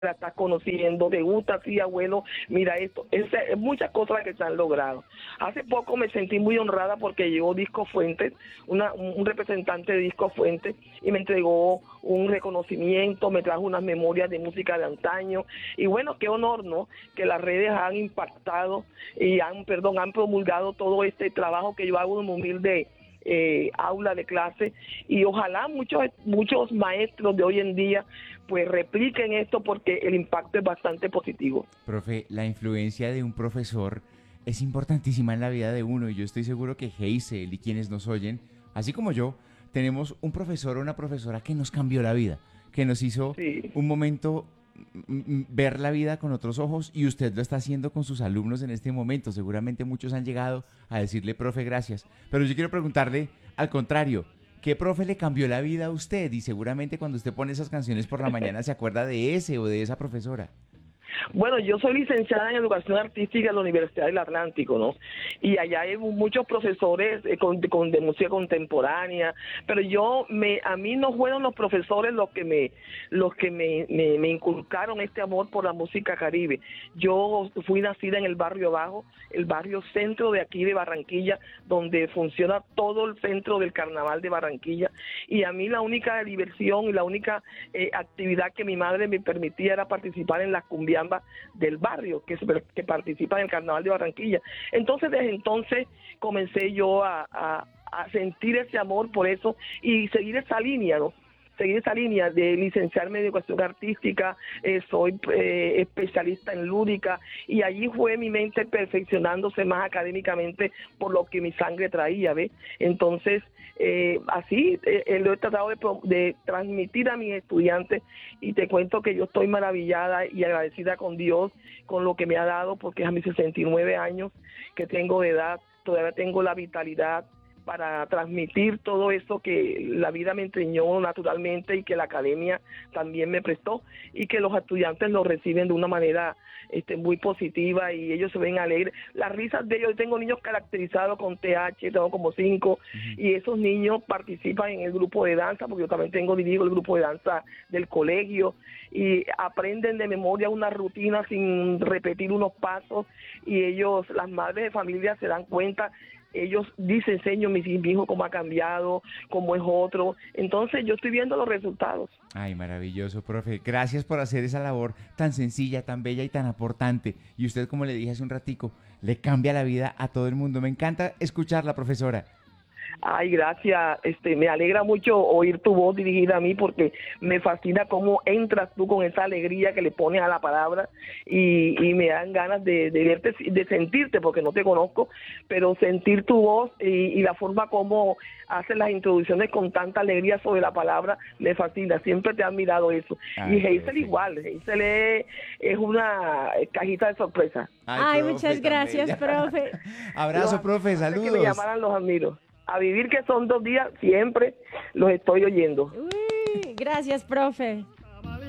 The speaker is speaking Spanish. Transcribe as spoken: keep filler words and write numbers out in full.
la estás conociendo, te gusta, sí, abuelo, mira esto, es, es muchas cosas que se han logrado. Hace poco me sentí muy honrada porque llegó Disco Fuentes, una, un representante de Disco Fuentes, y me entregó un reconocimiento, me trajo unas memorias de música de antaño, y bueno, qué honor, ¿no? Que las redes han impactado y han, perdón, han promulgado todo este trabajo que yo hago en un humilde Eh, aula de clase, y ojalá muchos muchos maestros de hoy en día pues repliquen esto porque el impacto es bastante positivo. Profe, la influencia de un profesor es importantísima en la vida de uno y yo estoy seguro que Hazel y quienes nos oyen, así como yo, tenemos un profesor o una profesora que nos cambió la vida, que nos hizo Sí. un momento mm, mm, ver la vida con otros ojos y usted lo está haciendo con sus alumnos en este momento. Seguramente muchos han llegado a decirle, profe, gracias. Pero yo quiero preguntarle al contrario, ¿qué profe le cambió la vida a usted? Y seguramente cuando usted pone esas canciones por la mañana se acuerda de ese o de esa profesora. Bueno, yo soy licenciada en Educación Artística en la Universidad del Atlántico, ¿no? Y allá hay muchos profesores eh, con, con- de música contemporánea, pero yo, me, a mí no fueron los profesores los que me, los que me, me, me inculcaron este amor por la música caribe. Yo fui nacida en el barrio Bajo, el barrio centro de aquí de Barranquilla, donde funciona todo el centro del Carnaval de Barranquilla, y a mí la única diversión y la única eh, actividad que mi madre me permitía era participar en las cumbiambas del barrio que, se, que participa en el Carnaval de Barranquilla. Entonces, desde entonces comencé yo a, a, a sentir ese amor por eso y seguir esa línea, ¿no? Seguir esa línea de licenciarme en educación artística, eh, soy eh, especialista en lúdica, y allí fue mi mente perfeccionándose más académicamente por lo que mi sangre traía, ¿ves? Entonces, eh, así eh, eh, lo he tratado de, pro- de transmitir a mis estudiantes, y te cuento que yo estoy maravillada y agradecida con Dios, con lo que me ha dado, porque a mis sesenta y nueve años que tengo de edad, todavía tengo la vitalidad para transmitir todo eso que la vida me enseñó naturalmente y que la academia también me prestó, y que los estudiantes lo reciben de una manera este, muy positiva, y ellos se ven alegres. Las risas de ellos, yo tengo niños caracterizados con T H, tengo como cinco, Ujú. y esos niños participan en el grupo de danza, porque yo también tengo, dirijo el grupo de danza del colegio, y aprenden de memoria una rutina sin repetir unos pasos, y ellos, las madres de familia, se dan cuenta. Ellos dicen, señor, mi mi hijo cómo ha cambiado, cómo es otro. Entonces yo estoy viendo los resultados. Ay, maravilloso, profe. Gracias por hacer esa labor tan sencilla, tan bella y tan aportante. Y usted, como le dije hace un ratico, le cambia la vida a todo el mundo. Me encanta escucharla, profesora. Ay, gracias. Este, me alegra mucho oír tu voz dirigida a mí, porque me fascina cómo entras tú con esa alegría que le pones a la palabra, y, y me dan ganas de, de verte, de sentirte, porque no te conozco, pero sentir tu voz y, y la forma como haces las introducciones con tanta alegría sobre la palabra, me fascina. Siempre te he admirado eso. Y Ay, Hazel profe. igual. Hazel es, es una cajita de sorpresa. Ay, Ay, profe, muchas tan gracias, bella. profe. Los Abrazo, admiro, profe, antes que me saludos. llamaran los admiro. A vivir, que son dos días, siempre los estoy oyendo. Uy, gracias, profe.